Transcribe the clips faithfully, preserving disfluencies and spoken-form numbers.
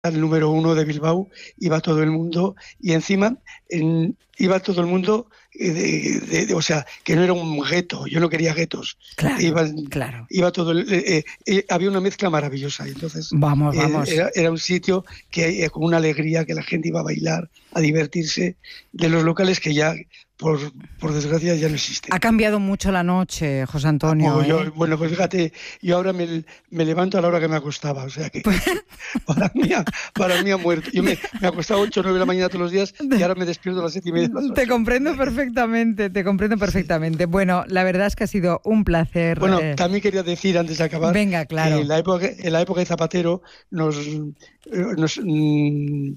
el número uno de Bilbao, iba todo el mundo, y encima en, iba todo el mundo, eh, de, de, de, o sea, que no era un gueto, yo no quería guetos. Claro, iba, claro. Iba todo, el, eh, eh, había una mezcla maravillosa, y entonces vamos, vamos. Eh, era, era un sitio que eh, con una alegría, que la gente iba a bailar, a divertirse, de los locales que ya, por, por desgracia, ya no existen. Ha cambiado mucho la noche, José Antonio. Oh, ¿eh? yo, bueno, pues fíjate, yo ahora me, me levanto a la hora que me acostaba, o sea que para mí, para mí ha muerto. Yo me, me acostaba a ocho o nueve de la mañana todos los días y ahora me despierto a las siete y media de las ocho. Te comprendo perfectamente, te comprendo perfectamente. Sí. Bueno, la verdad es que ha sido un placer. Bueno, eh... también quería decir, antes de acabar, Venga, claro. que en la época, en la época de Zapatero nos, nos mmm,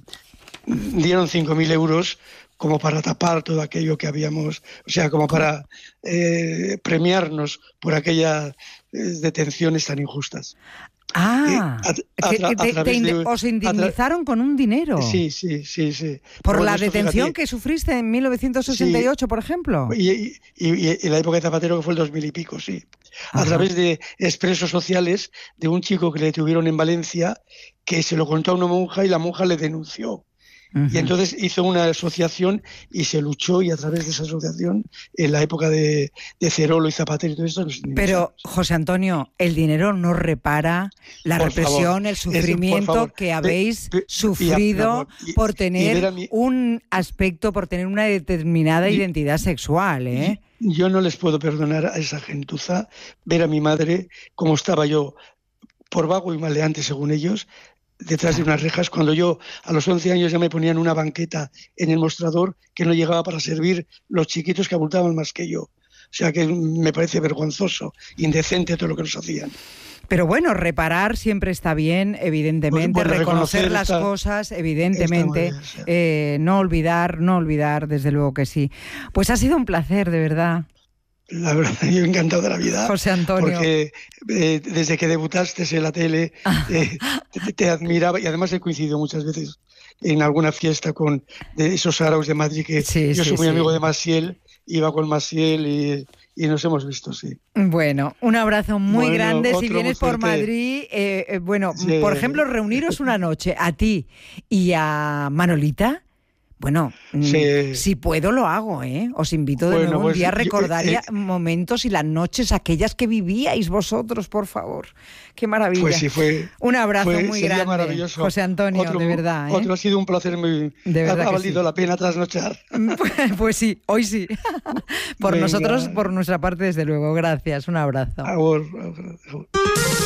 dieron cinco mil euros como para tapar todo aquello que habíamos, o sea, como para eh, premiarnos por aquellas eh, detenciones tan injustas. Ah, eh, a, a, que, a, te, te de, os indemnizaron tra- con un dinero. Sí, sí, sí, sí. Por bueno, la esto, detención fíjate, que sufriste en mil novecientos sesenta y ocho, sí, por ejemplo. Y, y, y, y en la época de Zapatero, que fue el dos mil y pico, sí. A Ajá. través de expresos sociales de un chico que le tuvieron en Valencia, que se lo contó a una monja y la monja le denunció. Uh-huh. Y entonces hizo una asociación y se luchó, y a través de esa asociación, en la época de, de Cerolo y Zapatero y todo esto... Pero, José Antonio, el dinero no repara la por represión, favor, el sufrimiento eso, que habéis pe, pe, sufrido y, y, y, por tener mi... un aspecto, por tener una determinada y, identidad sexual, ¿eh? Yo no les puedo perdonar a esa gentuza ver a mi madre como estaba yo, por vago y maleante según ellos, detrás de unas rejas, cuando yo a los once años ya me ponían una banqueta en el mostrador que no llegaba para servir los chiquitos que abultaban más que yo. O sea que me parece vergonzoso, indecente todo lo que nos hacían. Pero bueno, reparar siempre está bien, evidentemente, pues, bueno, reconocer las esta, cosas, evidentemente, bien, sí. eh, no olvidar, no olvidar, desde luego que sí. Pues ha sido un placer, de verdad. La verdad, yo he encantado de la vida. José Antonio. Porque eh, desde que debutaste en la tele eh, te, te admiraba, y además he coincidido muchas veces en alguna fiesta con de esos saraos de Madrid, que sí, yo sí, soy muy sí. amigo de Maciel, iba con Maciel y, y nos hemos visto, sí. Bueno, un abrazo muy bueno, grande. Si vienes por Madrid, eh, eh, bueno, sí. por ejemplo, reuniros una noche a ti y a Manolita. Bueno, sí. si puedo lo hago, ¿eh? Os invito de bueno, nuevo un pues, día a recordar eh, eh, momentos y las noches aquellas que vivíais vosotros, por favor. ¡Qué maravilla! Pues sí, fue un abrazo fue, muy grande, maravilloso. José Antonio, otro, de verdad. ¿eh? Otro ha sido un placer muy... De verdad ha, ha valido sí. la pena trasnochar. Pues, pues sí, hoy sí. Por Venga. nosotros, por nuestra parte, desde luego. Gracias, un abrazo. Ahora, ahora.